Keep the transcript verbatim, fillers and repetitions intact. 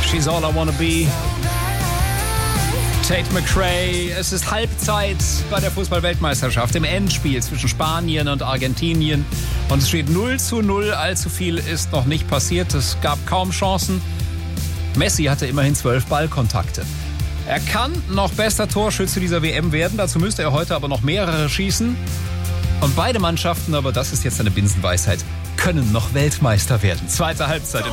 She's All I Wanna Be. Tate McRae. Es ist Halbzeit bei der Fußball-Weltmeisterschaft im Endspiel zwischen Spanien und Argentinien. Und es steht null zu null. Allzu viel ist noch nicht passiert. Es gab kaum Chancen. Messi hatte immerhin zwölf Ballkontakte. Er kann noch bester Torschütze dieser W M werden. Dazu müsste er heute aber noch mehrere schießen. Und beide Mannschaften, aber das ist jetzt eine Binsenweisheit, können noch Weltmeister werden. Zweite Halbzeit.